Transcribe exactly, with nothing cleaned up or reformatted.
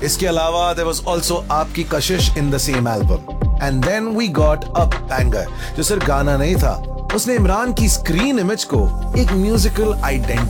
इसके अलावा there was also आपकी कशिश in the same album. And then we got a banger, जो सिर्फ गाना नहीं था, उसने इमरान की स्क्रीन इमेज को एक म्यूजिकल आइडेंटिटी